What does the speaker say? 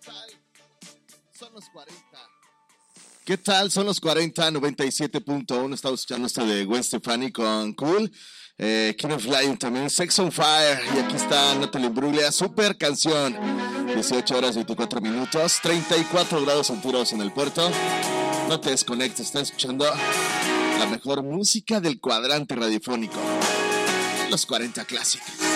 Son los 40. ¿Qué tal? Son los 40, 97.1. Estamos escuchando este de Gwen Stefani con Cool. King of Lion también, Sex on Fire. Y aquí está Natalie Imbruglia, super canción. 18 horas 24 minutos, 34 grados centígrados en el puerto. No te desconectes, estás escuchando la mejor música del cuadrante radiofónico. Los 40 Classic.